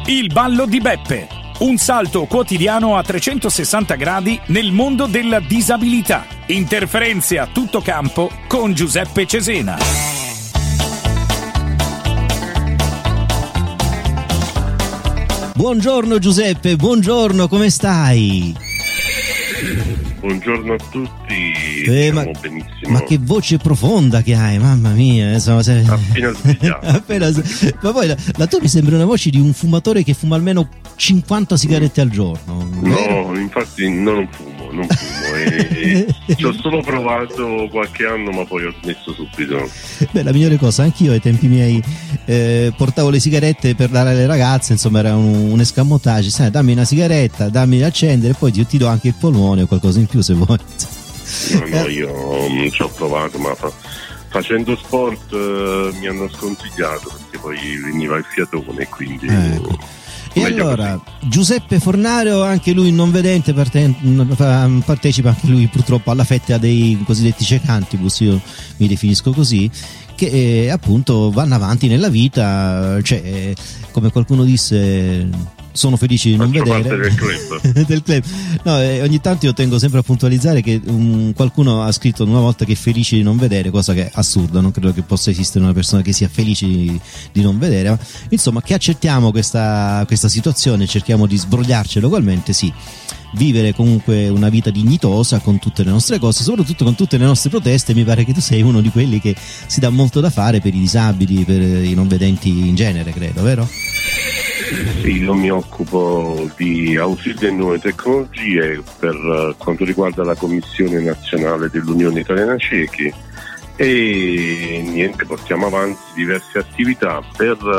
Il ballo di Beppe. Un salto quotidiano a 360 gradi nel mondo della disabilità. Interferenze a tutto campo con Giuseppe Cesena. Buongiorno Giuseppe, buongiorno, come stai? Buongiorno a tutti, stiamo benissimo. Ma che voce profonda che hai, mamma mia, insomma, appena svegliato. Ma poi la tua mi sembra una voce di un fumatore che fuma almeno 50 sigarette al giorno. No, infatti non fumo e ci ho solo provato qualche anno, ma poi ho smesso subito. Beh, la migliore cosa, anch'io ai tempi miei portavo le sigarette per dare alle ragazze, insomma era un escamotage, sai, dammi una sigaretta, dammi da accendere e poi ti do anche il polmone o qualcosa in più se vuoi. No, io non ci ho provato, ma facendo sport mi hanno sconsigliato perché poi veniva il fiatone, quindi E allora Giuseppe Fornario, anche lui non vedente, partecipa anche lui purtroppo alla fetta dei cosiddetti cecantibus, io mi definisco così, che appunto vanno avanti nella vita, cioè come qualcuno disse, sono felici di non vedere del club. No, ogni tanto io tengo sempre a puntualizzare che qualcuno ha scritto una volta che è felice di non vedere, cosa che è assurda, non credo che possa esistere una persona che sia felice di non vedere, ma insomma che accettiamo questa situazione, cerchiamo di sbrogliarcela ugualmente, sì, vivere comunque una vita dignitosa con tutte le nostre cose, soprattutto con tutte le nostre proteste. Mi pare che tu sei uno di quelli che si dà molto da fare per i disabili, per i non vedenti in genere, credo, vero? Sì, io mi occupo di ausilio e nuove tecnologie per quanto riguarda la Commissione Nazionale dell'Unione Italiana Ciechi e niente, portiamo avanti diverse attività per